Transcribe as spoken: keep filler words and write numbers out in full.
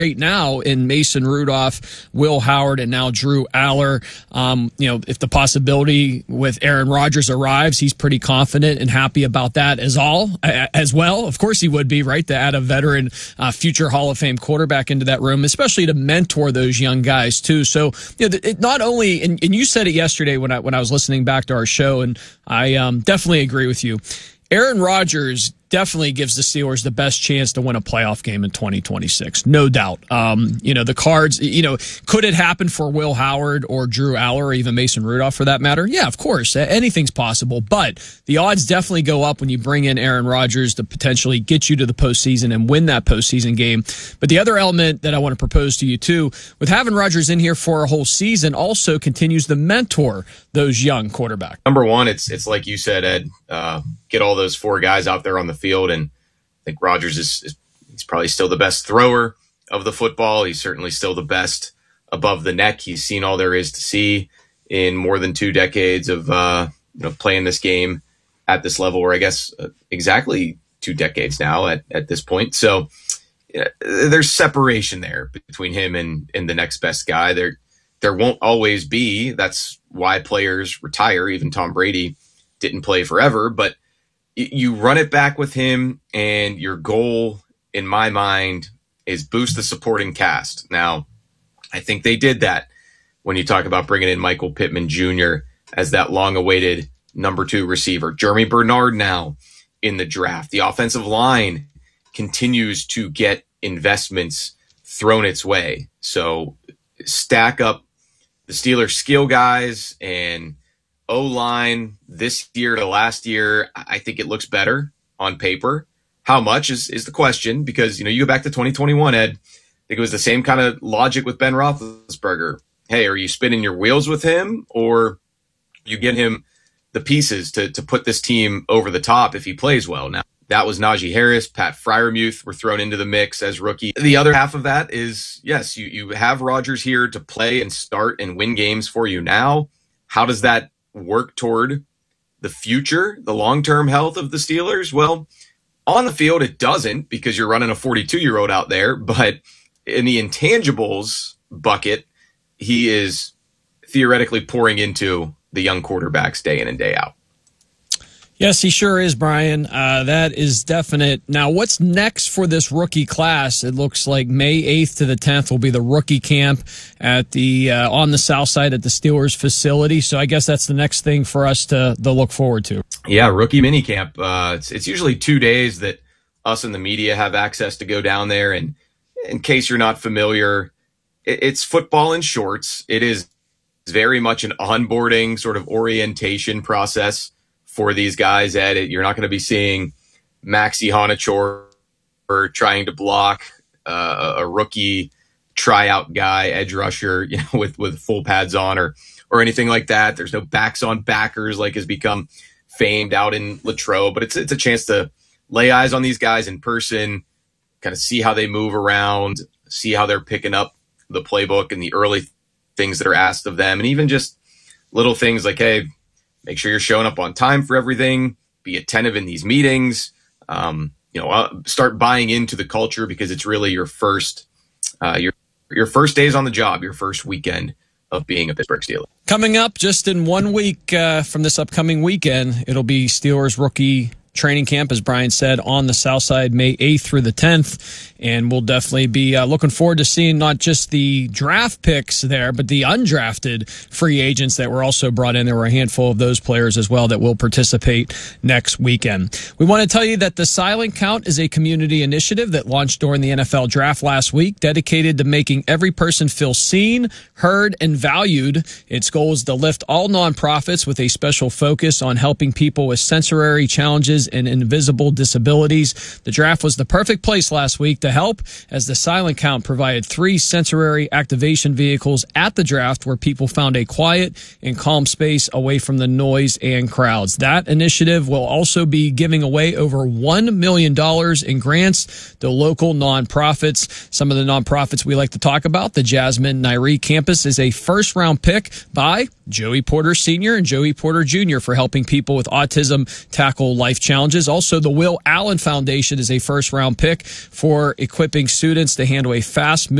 right now in Mason Rudolph, Will Howard, and now Drew Aller. Um, you know, if the possibility with Aaron Rodgers arrives, he's pretty confident and happy about that as all as well. Of course he would be, right, to add a veteran uh, future Hall of Fame quarterback into that room, especially to mentor those young guys too. So, you know, it not only, and, and you said it yesterday when I when I was listening back to our show, and I um, definitely agree with you. Aaron Rodgers definitely gives the Steelers the best chance to win a playoff game in twenty twenty-six, no doubt. Um, you know, the cards, you know, could it happen for Will Howard or Drew Aller or even Mason Rudolph for that matter? Yeah, of course. Anything's possible, but the odds definitely go up when you bring in Aaron Rodgers to potentially get you to the postseason and win that postseason game. But the other element that I want to propose to you too, with having Rodgers in here for a whole season, also continues to mentor those young quarterbacks. Number one, it's it's like you said, Ed, uh, get all those four guys out there on the field, and I think Rodgers is, is he's probably still the best thrower of the football. He's certainly still the best above the neck. He's seen all there is to see in more than two decades of uh, you know playing this game at this level, or I guess uh, exactly two decades now at, at this point. So you know, there's separation there between him and, and the next best guy. There there won't always be. That's why players retire. Even Tom Brady didn't play forever, but you run it back with him, and your goal, in my mind, is boost the supporting cast. Now, I think they did that when you talk about bringing in Michael Pittman Junior as that long-awaited number two receiver. Jeremy Bernard now in the draft. The offensive line continues to get investments thrown its way. So stack up the Steelers skill guys and O-line this year to last year. I think it looks better on paper. How much is, is the question, because, you know, you go back to twenty twenty-one, Ed, I think it was the same kind of logic with Ben Roethlisberger. Hey, are you spinning your wheels with him, or you get him the pieces to, to put this team over the top if he plays well? Now, that was Najee Harris, Pat Freiermuth were thrown into the mix as rookie. The other half of that is, yes, you, you have Rodgers here to play and start and win games for you now. How does that work toward the future, the long-term health of the Steelers? Well, on the field, it doesn't, because you're running a forty-two-year-old out there. But in the intangibles bucket, he is theoretically pouring into the young quarterbacks day in and day out. Yes, he sure is, Brian. Uh, that is definite. Now, what's next for this rookie class? It looks like May eighth to the tenth will be the rookie camp at the uh, on the south side at the Steelers facility. So I guess that's the next thing for us to, to look forward to. Yeah, rookie minicamp. Uh, it's, it's usually two days that us in the media have access to go down there. And in case you're not familiar, it, it's football in shorts. It is very much an onboarding sort of orientation process for these guys. Ed, you're not going to be seeing Maxi Honachor trying to block uh, a rookie tryout guy, edge rusher, you know, with, with full pads on or or anything like that. There's no backs on backers like has become famed out in Latrobe, but it's it's a chance to lay eyes on these guys in person, kind of see how they move around, see how they're picking up the playbook and the early things that are asked of them, and even just little things like, hey, make sure you're showing up on time for everything. Be attentive in these meetings. Um, you know, uh, start buying into the culture, because it's really your first, uh, your your first days on the job, your first weekend of being a Pittsburgh Steeler. Coming up just in one week uh, from this upcoming weekend, it'll be Steelers rookie training camp, as Brian said, on the south side, May eighth through the tenth. And we'll definitely be uh, looking forward to seeing not just the draft picks there, but the undrafted free agents that were also brought in. There were a handful of those players as well that will participate next weekend. We want to tell you that the Silent Count is a community initiative that launched during the N F L draft last week, dedicated to making every person feel seen, heard, and valued. Its goal is to lift all nonprofits with a special focus on helping people with sensory challenges and invisible disabilities. The draft was the perfect place last week to help, as the Silent Count provided three sensory activation vehicles at the draft where people found a quiet and calm space away from the noise and crowds. That initiative will also be giving away over one million dollars in grants to local nonprofits. Some of the nonprofits we like to talk about, the Jasmine Nairi Campus is a first-round pick by Joey Porter Senior and Joey Porter Junior for helping people with autism tackle life challenges. challenges. Also, the Will Allen Foundation is a first-round pick for equipping students to handle a fast